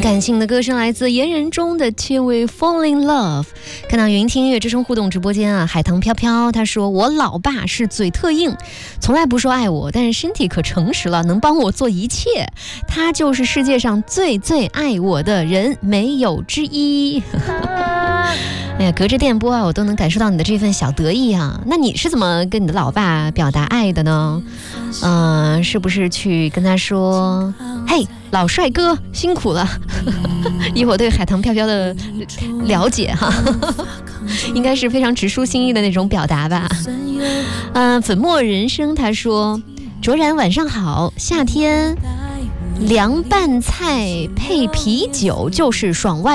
感性的歌声来自言人中的 Till We Fall in Love。 看到云听音乐之声互动直播间啊，海棠飘飘他说，我老爸是嘴特硬，从来不说爱我，但是身体可诚实了，能帮我做一切，他就是世界上最最爱我的人，没有之一。哎呀，隔着电波啊，我都能感受到你的这份小得意啊。那你是怎么跟你的老爸表达爱的呢？是不是去跟他说，嘿，老帅哥辛苦了？以我对海棠飘飘的了解哈，应该是非常直抒心意的那种表达吧。粉末人生他说，卓然晚上好，夏天凉拌菜配啤酒就是爽外